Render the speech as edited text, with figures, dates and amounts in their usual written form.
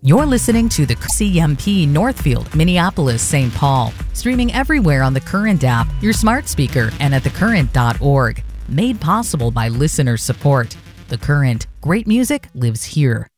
You're listening to the CMP Northfield, Minneapolis, St. Paul. Streaming everywhere on the Current app, your smart speaker, and at thecurrent.org. Made possible by listener support. The Current. Great music lives here.